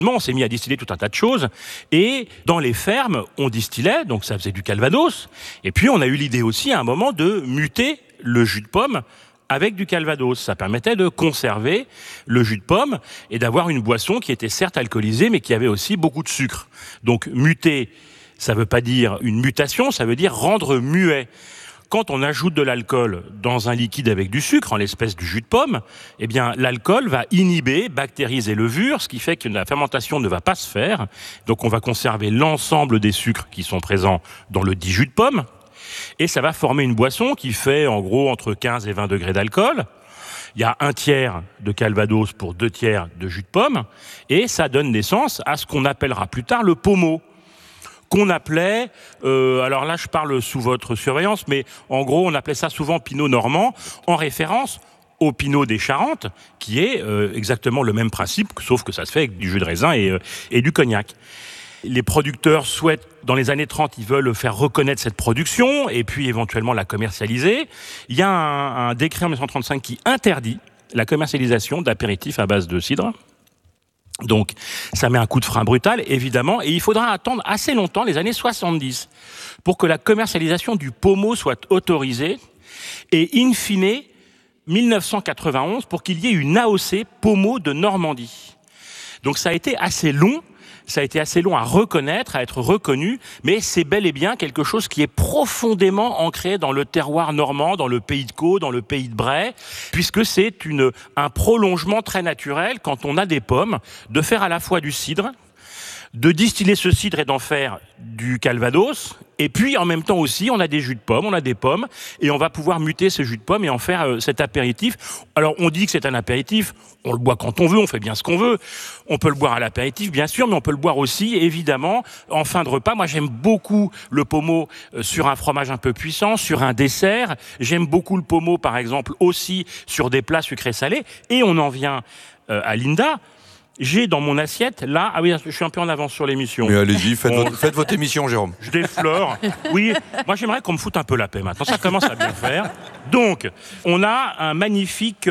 On s'est mis à distiller tout un tas de choses. Et dans les fermes, on distillait, donc ça faisait du calvados. Et puis, on a eu l'idée aussi, à un moment, de muter le jus de pomme avec du calvados. Ça permettait de conserver le jus de pomme et d'avoir une boisson qui était certes alcoolisée, mais qui avait aussi beaucoup de sucre. Donc, muter, ça ne veut pas dire une mutation, ça veut dire rendre muet. Quand on ajoute de l'alcool dans un liquide avec du sucre, en l'espèce du jus de pomme, eh bien, l'alcool va inhiber bactéries et levures, ce qui fait que la fermentation ne va pas se faire. Donc, on va conserver l'ensemble des sucres qui sont présents dans le dit jus de pomme. Et ça va former une boisson qui fait, en gros, entre 15 et 20 degrés d'alcool. Il y a 1/3 de calvados pour 2/3 de jus de pomme. Et ça donne naissance à ce qu'on appellera plus tard le pommeau. Qu'on appelait, alors là je parle sous votre surveillance, mais en gros on appelait ça souvent Pinot normand, en référence au Pinot des Charentes, qui est exactement le même principe, sauf que ça se fait avec du jus de raisin et du cognac. Les producteurs souhaitent, dans les années 30, ils veulent faire reconnaître cette production, et puis éventuellement la commercialiser. Il y a un décret en 1935 qui interdit la commercialisation d'apéritifs à base de cidre. Donc, ça met un coup de frein brutal, évidemment, et il faudra attendre assez longtemps, les années 70, pour que la commercialisation du pommeau soit autorisée, et in fine, 1991, pour qu'il y ait une AOC pommeau de Normandie. Donc, ça a été assez long à reconnaître, à être reconnu, mais c'est bel et bien quelque chose qui est profondément ancré dans le terroir normand, dans le pays de Caux, dans le pays de Bray, puisque c'est un prolongement très naturel, quand on a des pommes, de faire à la fois du cidre, de distiller ce cidre et d'en faire du calvados, et puis en même temps aussi, on a des jus de pommes, on a des pommes, et on va pouvoir muter ce jus de pommes et en faire cet apéritif. Alors on dit que c'est un apéritif, on le boit quand on veut, on fait bien ce qu'on veut. On peut le boire à l'apéritif, bien sûr, mais on peut le boire aussi, évidemment, en fin de repas. Moi, j'aime beaucoup le pommeau sur un fromage un peu puissant, sur un dessert. J'aime beaucoup le pommeau, par exemple, aussi sur des plats sucrés salés. Et on en vient à Linda. J'ai dans mon assiette, là... Ah oui, je suis un peu en avance sur l'émission. Mais allez-y, faites votre émission, Jérôme. Je déflore. Oui, moi j'aimerais qu'on me foute un peu la paix maintenant. Ça commence à bien faire. Donc, on a un magnifique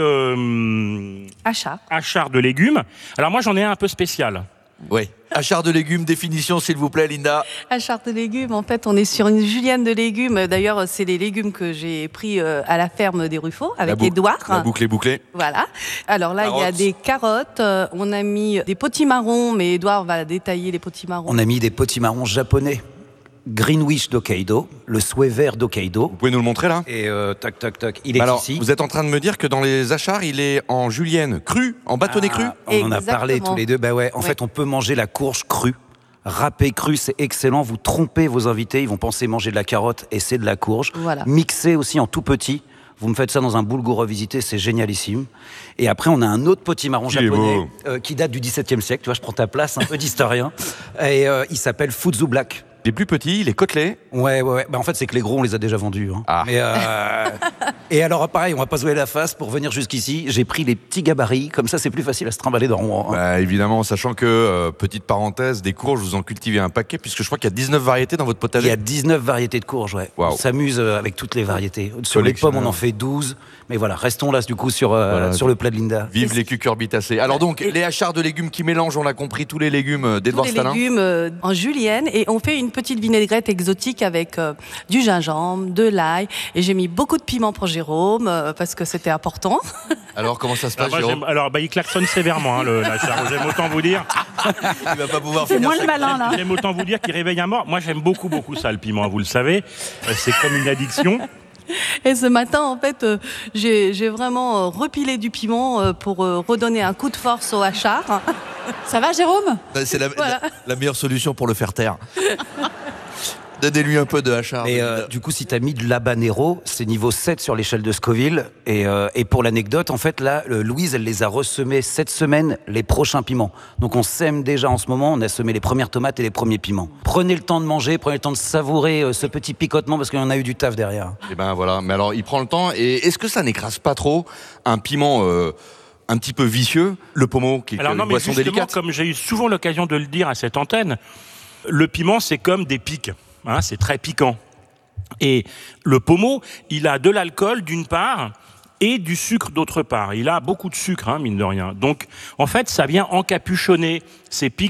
achar de légumes. Alors moi, j'en ai un peu spécial. Oui. Achar de légumes, définition s'il vous plaît, Linda. Achar de légumes, en fait, on est sur une julienne de légumes. D'ailleurs, c'est les légumes que j'ai pris à la ferme des Ruffaux avec Édouard. La boucle est bouclée. Voilà. Alors là, il y a des carottes. On a mis des potimarrons, mais Édouard va détailler les potimarrons. On a mis des potimarrons japonais. Greenwich d'Hokkaido, le souhait vert d'Hokkaido. Vous pouvez nous le montrer là ? Et il est ici. Vous êtes en train de me dire que dans les achars, il est en julienne cru, en bâtonnet cru ? On en a parlé tous les deux. Bah ouais, en fait, on peut manger la courge crue. Râpée crue, c'est excellent. Vous trompez vos invités, ils vont penser manger de la carotte et c'est de la courge. Voilà. Mixé aussi en tout petit. Vous me faites ça dans un boulgour revisité, c'est génialissime. Et après, on a un autre potimarron japonais qui date du XVIIe siècle. Tu vois, je prends ta place, un peu d'historien. Et il s'appelle Fuzu Black. Il est plus petit, il est côtelé. Ouais. Bah, en fait, c'est que les gros, on les a déjà vendus. Hein. Ah. Mais, et alors, pareil, on va pas se jouer la face pour venir jusqu'ici. J'ai pris les petits gabarits, comme ça, c'est plus facile à se trimballer dans Rouen. Hein. Bah, évidemment, sachant que, petite parenthèse, des courges, vous en cultivez un paquet, puisque je crois qu'il y a 19 variétés dans votre potager. Il y a 19 variétés de courges, ouais. Wow. On s'amuse avec toutes les variétés. Sur les pommes, on en fait 12. Mais voilà, restons là, du coup, sur le plat de Linda. Vive les cucurbitacées. Alors donc, les achars de légumes qui mélangent, on l'a compris, tous les légumes d'Édouard Stalin. Tous les légumes en julienne, et on fait une petite vinaigrette exotique avec du gingembre, de l'ail, et j'ai mis beaucoup de piment pour Jérôme, parce que c'était important. Alors, comment ça se passe, Jérôme ? Il klaxonne sévèrement, l'achar. J'aime autant vous dire... Il va pas pouvoir C'est finir moins le malin, là. J'aime autant vous dire qu'il réveille un mort. Moi, j'aime beaucoup ça, le piment, vous le savez. C'est comme une addiction. Et ce matin, en fait, j'ai vraiment repilé du piment pour redonner un coup de force au achar. Ça va, Jérôme ? C'est la meilleure solution pour le faire taire. Donnez-lui un peu de achar. Et du coup, si t'as mis de l'habanero, c'est niveau 7 sur l'échelle de Scoville. Et pour l'anecdote, en fait, là, Louise, elle les a ressemés cette semaine, les prochains piments. Donc on sème déjà en ce moment, on a semé les premières tomates et les premiers piments. Prenez le temps de manger, prenez le temps de savourer ce petit picotement, parce qu'il y en a eu du taf derrière. Et ben voilà, mais alors il prend le temps. Et est-ce que ça n'écrase pas trop un piment un petit peu vicieux, le pommeau, qui est une boisson délicate ? Comme j'ai eu souvent l'occasion de le dire à cette antenne, le piment, c'est comme des pics. C'est très piquant. Et le pommeau, il a de l'alcool d'une part, et du sucre d'autre part. Il a beaucoup de sucre, mine de rien. Donc, en fait, ça vient encapuchonner ces pics